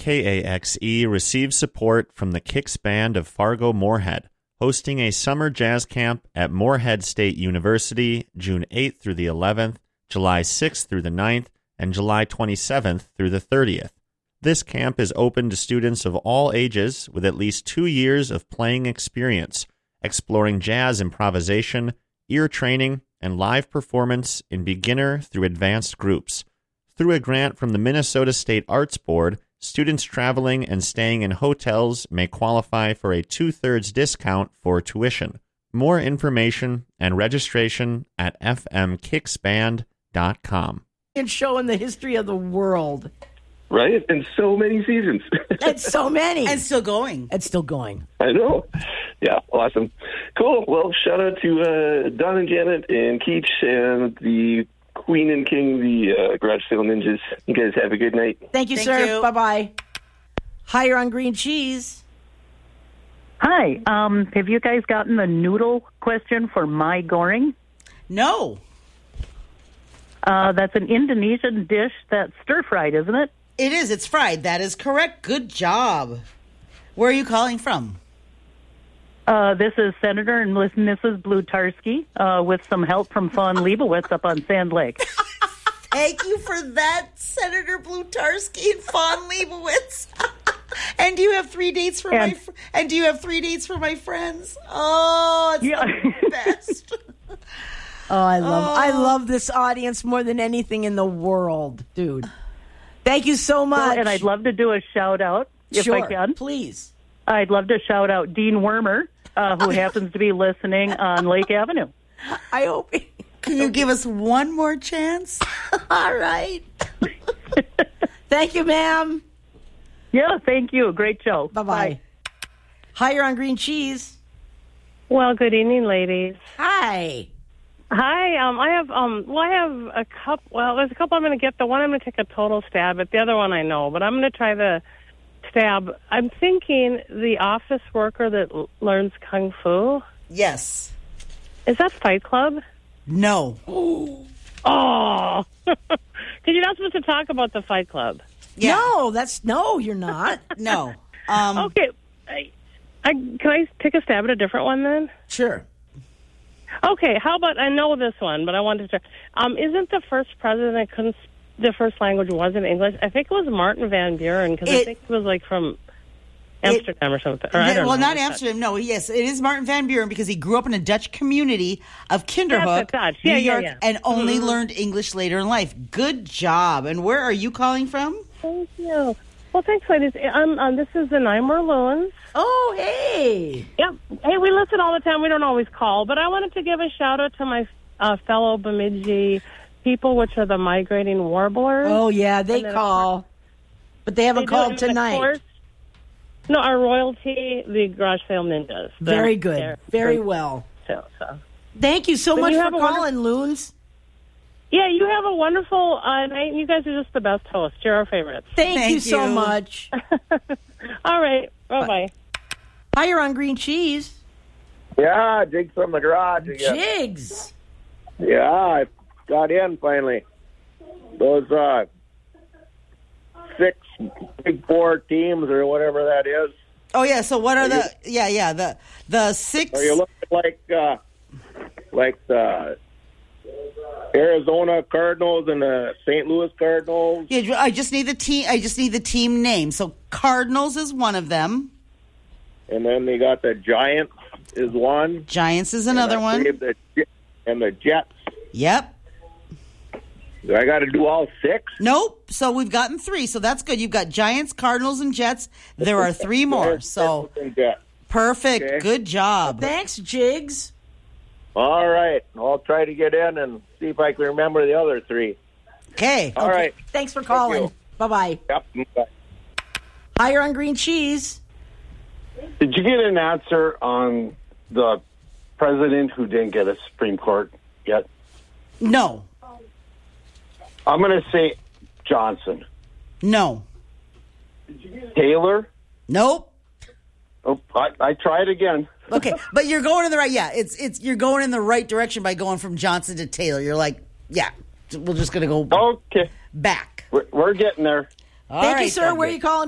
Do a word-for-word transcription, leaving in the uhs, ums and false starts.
K A X E receives support from the Kicks Band of Fargo-Moorhead, hosting a summer jazz camp at Moorhead State University June eighth through the eleventh, July sixth through the ninth, and July twenty-seventh through the thirtieth. This camp is open to students of all ages with at least two years of playing experience, exploring jazz improvisation, ear training, and live performance in beginner through advanced groups. Through a grant from the Minnesota State Arts Board, students traveling and staying in hotels may qualify for a two-thirds discount for tuition. More information and registration at f m kicks band dot com. And show in the history of the world. Right? And so many seasons. It's so many. And still going. It's still going. I know. Yeah, awesome. Cool. Well, shout out to uh, Don and Janet and Keach and the Queen and King, the uh, Garage Sale Ninjas. You guys have a good night. Thank you, Thank sir. you. Bye-bye. Higher on green cheese. Hi. Um, have you guys gotten the noodle question for my goring? No. Uh, that's an Indonesian dish that's stir-fried, isn't it? It is. It's fried. That is correct. Good job. Where are you calling from? Uh, this is Senator and Missus Blutarski uh, with some help from Fawn Leibowitz up on Sand Lake. Thank you for that, Senator Blutarski and Fawn Leibowitz. And do you have three dates for and, my fr- and do you have three dates for my friends? Oh, it's yeah. the best. Oh, I love Oh. I love this audience more than anything in the world, dude. Thank you so much. So, and I'd love to do a shout-out, if sure, I can. Please. I'd love to shout out Dean Wormer, uh, who happens to be listening on Lake Avenue. I hope. Can you give us one more chance? All right. Thank you, ma'am. Yeah, thank you. Great show. Bye-bye. Bye. Higher on green cheese. Well, good evening, ladies. Hi. Hi. Um, I have um, well, I have a couple. Well, there's a couple I'm going to get. The one I'm going to take a total stab at. The other one I know, but I'm going to try the stab. I'm thinking the office worker that l- learns kung fu. Yes. Is that Fight Club? No. Oh, because you're not supposed to talk about the Fight Club. Yeah. No, that's no, you're not. No. Um, Okay. I, I can I take a stab at a different one then? Sure. Okay, how about, I know this one, but I wanted to, um, isn't the first president that couldn't, the first language wasn't English? I think it was Martin Van Buren, because I It- think it was like from Amsterdam or something. Or I don't well, know. not Amsterdam. No, yes, it is Martin Van Buren because he grew up in a Dutch community of Kinderhook, That's a Dutch. New Yeah, yeah, York, yeah. and only Mhm. learned English later in life. Good job. And where are you calling from? Thank you. Well, thanks, ladies. Um, um, this is the Nymar Loons. Oh, hey. Yep. Hey, we listen all the time. We don't always call, but I wanted to give a shout out to my uh, fellow Bemidji people, which are the migrating warblers. Oh, yeah, they And then, of call. But they haven't They do, called and of tonight. course- No, our royalty, the Garage Sale Ninjas. Very They're- good. they're- Very they're- well. So, so. Thank you so But much you for have a calling, Loons. Yeah, you have a wonderful uh, night. You guys are just the best hosts. You're our favorites. Thank, Thank you so you. much. All right. Bye-bye. Higher on green cheese. Yeah, Jigs from the garage again. Jigs. Yeah, I got in finally. Those uh, six big four teams or whatever that is. Oh yeah. So what are the? Yeah, yeah. The the six. Are you looking like uh, like the Arizona Cardinals and the Saint Louis Cardinals? Yeah, I just need the team. I just need the team name. So Cardinals is one of them. And then they got the Giants is one. Giants is another and I one. believe The, and the Jets. Yep. Do I got to do all six? Nope. So we've gotten three. So that's good. You've got Giants, Cardinals, and Jets. There are three more. So And Jets. perfect. Okay. Good job. Thanks, Jigs. All right. I'll try to get in and see if I can remember the other three. Okay. All right. Thanks for calling. you. Bye-bye. Yep. Bye. Higher on green cheese. Did you get an answer on the president who didn't get a Supreme Court yet? No. I'm going to say Johnson. No. Taylor? Nope. Oh, I, I tried again. Okay, but you're going in the right. Yeah, it's it's you're going in the right direction by going from Johnson to Taylor. You're like, yeah, we're just gonna go Okay. back. We're, we're getting there. All Thank you, right. sir. Where are you calling